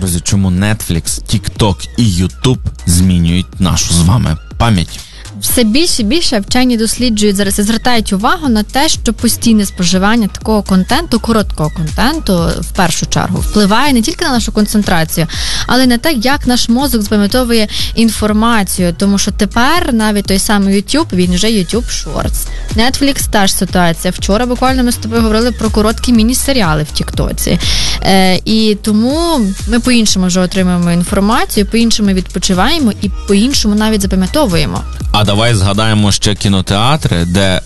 докази, чому Netflix, TikTok і YouTube змінюють нашу з вами пам'ять. Все більше і більше вчені досліджують зараз і звертають увагу на те, що постійне споживання такого контенту, короткого контенту, в першу чергу, впливає не тільки на нашу концентрацію, але й на те, як наш мозок запам'ятовує інформацію. Тому що тепер навіть той самий YouTube, він вже YouTube Shorts. Netflix та ж ситуація. Вчора буквально ми з тобою говорили про короткі міні-серіали в Тіктоці. І тому ми по-іншому вже отримуємо інформацію, по-іншому відпочиваємо і по-іншому навіть запам'ятовуємо. А давай згадаємо ще кінотеатри, де